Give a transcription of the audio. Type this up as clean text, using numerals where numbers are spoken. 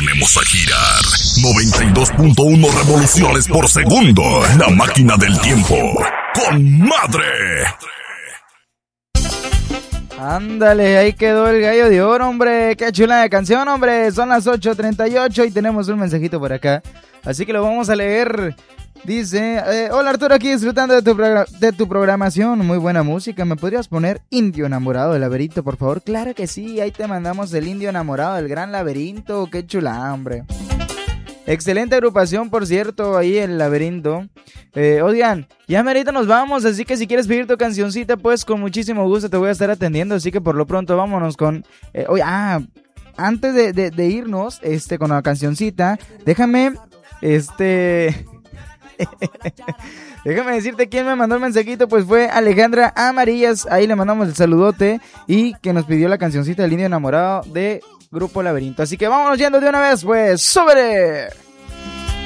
ponemos a girar. 92.1 revoluciones por segundo. La máquina del tiempo. ¡Con madre! Ándale, ahí quedó el gallo de oro, hombre. Qué chula de canción, hombre. Son las 8:38 y tenemos un mensajito por acá. Así que lo vamos a leer. Dice, hola Arturo, aquí disfrutando de tu programación. Muy buena música. ¿Me podrías poner Indio Enamorado del Laberinto, por favor? Claro que sí, ahí te mandamos el Indio Enamorado del Gran Laberinto. Qué chula, hombre. Excelente agrupación, por cierto, ahí el Laberinto. Oigan, ya merita nos vamos, así que si quieres pedir tu cancioncita, pues con muchísimo gusto te voy a estar atendiendo. Así que por lo pronto vámonos con... antes de irnos con la cancioncita, déjame... Déjame decirte quién me mandó el mensajito. Pues fue Alejandra Amarillas. Ahí le mandamos el saludote y que nos pidió la cancioncita del Indio Enamorado de Grupo Laberinto. Así que vámonos yendo de una vez, pues, ¡súbele!